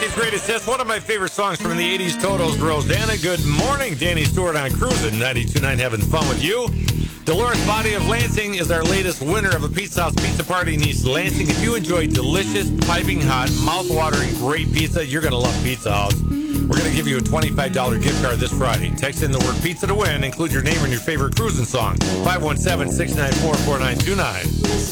Kathy's Greatest Hits, one of my favorite songs from the 80s, Toto's Rosanna. Good morning, Danny Stewart on Cruising 92.9, having fun with you. Dolores Body of Lansing is our latest winner of a Pizza House Pizza Party in East Lansing. If you enjoy delicious, piping hot, mouth-watering, great pizza, you're going to love Pizza House. We're going to give you a $25 gift card this Friday. Text in the word pizza to win. Include your name and your favorite cruising song. 517-694-4929.